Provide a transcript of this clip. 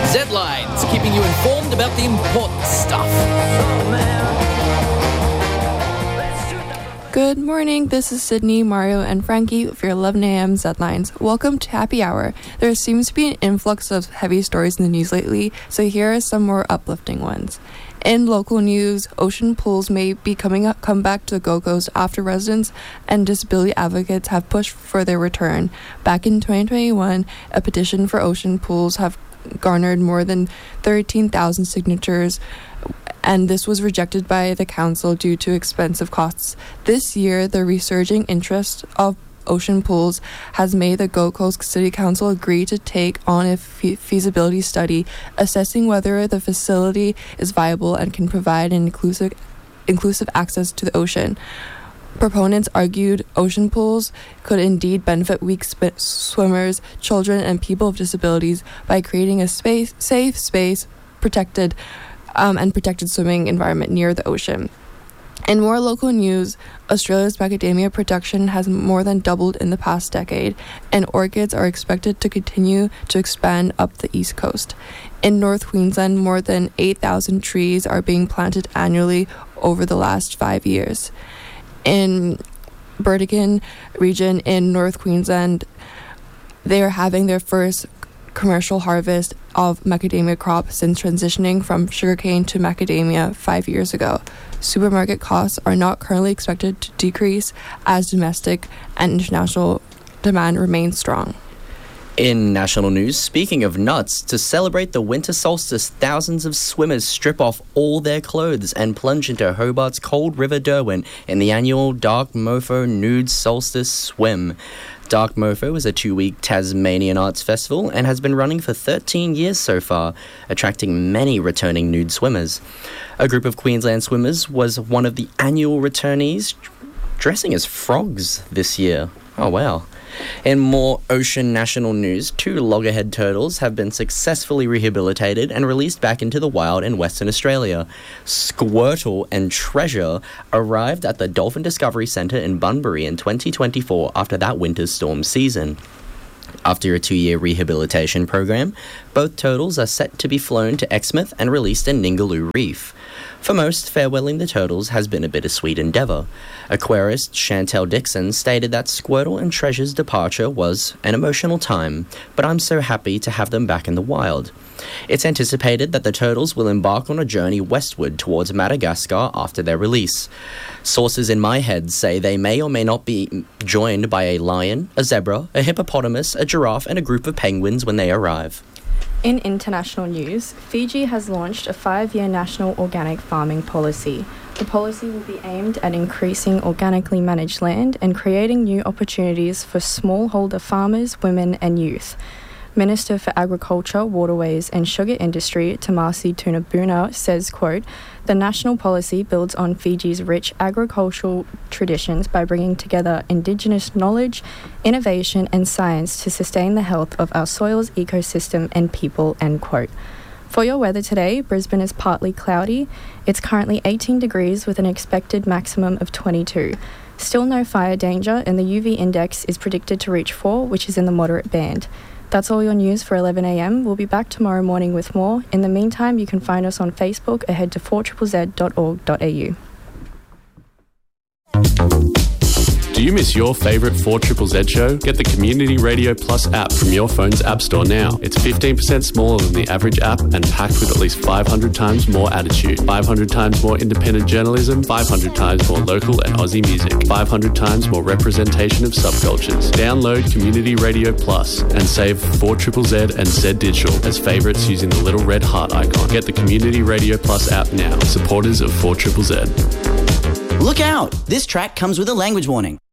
Z-Lines, keeping you informed about the important stuff. Good morning, this is Sydney, Mario, and Frankie for your 11 a.m. Z-Lines. Welcome to Happy Hour. There seems to be an influx of heavy stories in the news lately, so here are some more uplifting ones. In local news, ocean pools may be come back to the Gold Coast after residents and disability advocates have pushed for their return. Back in 2021, a petition for ocean pools have garnered more than 13,000 signatures, and this was rejected by the council due to expensive costs. This year, the resurging interest of ocean pools has made the Gold Coast City Council agree to take on a feasibility study assessing whether the facility is viable and can provide an inclusive access to the ocean. Proponents argued ocean pools could indeed benefit weak swimmers, children, and people with disabilities by creating a safe space, protected swimming environment near the ocean. In more local news, Australia's macadamia production has more than doubled in the past decade, and orchids are expected to continue to expand up the east coast. In North Queensland, more than 8,000 trees are being planted annually over the last 5 years. In Burdekin region in North Queensland, they are having their first commercial harvest of macadamia crop since transitioning from sugarcane to macadamia 5 years ago. Supermarket costs are not currently expected to decrease as domestic and international demand remains strong. In national news, speaking of nuts, to celebrate the winter solstice, thousands of swimmers strip off all their clothes and plunge into Hobart's cold River Derwent in the annual Dark Mofo Nude Solstice Swim. Dark Mofo is a 2-week Tasmanian arts festival and has been running for 13 years so far, attracting many returning nude swimmers. A group of Queensland swimmers was one of the annual returnees, dressing as frogs this year. Oh, wow. In more ocean national news, 2 loggerhead turtles have been successfully rehabilitated and released back into the wild in Western Australia. Squirtle and Treasure arrived at the Dolphin Discovery Centre in Bunbury in 2024 after that winter storm season. After a 2-year rehabilitation program, both turtles are set to be flown to Exmouth and released in Ningaloo Reef. For most, farewelling the turtles has been a bittersweet endeavour. Aquarist Chantel Dixon stated that Squirtle and Treasure's departure was an emotional time, but I'm so happy to have them back in the wild. It's anticipated that the turtles will embark on a journey westward towards Madagascar after their release. Sources in my head say they may or may not be joined by a lion, a zebra, a hippopotamus, a giraffe, and a group of penguins when they arrive. In international news, Fiji has launched a 5-year national organic farming policy. The policy will be aimed at increasing organically managed land and creating new opportunities for smallholder farmers, women and youth. Minister for Agriculture, Waterways and Sugar Industry, Tamasi Tunabuna, says, quote, "The national policy builds on Fiji's rich agricultural traditions by bringing together indigenous knowledge, innovation and science to sustain the health of our soils, ecosystem and people," end quote. For your weather today, Brisbane is partly cloudy. It's currently 18 degrees with an expected maximum of 22. Still no fire danger and the UV index is predicted to reach 4, which is in the moderate band. That's all your news for 11 a.m. We'll be back tomorrow morning with more. In the meantime, you can find us on Facebook or head to 4ZZZ.org.au. Do you miss your favourite 4ZZZ show? Get the Community Radio Plus app from your phone's app store now. It's 15% smaller than the average app and packed with at least 500 times more attitude, 500 times more independent journalism, 500 times more local and Aussie music, 500 times more representation of subcultures. Download Community Radio Plus and save 4ZZZ and Z Digital as favourites using the little red heart icon. Get the Community Radio Plus app now. Supporters of 4ZZZ. Look out! This track comes with a language warning.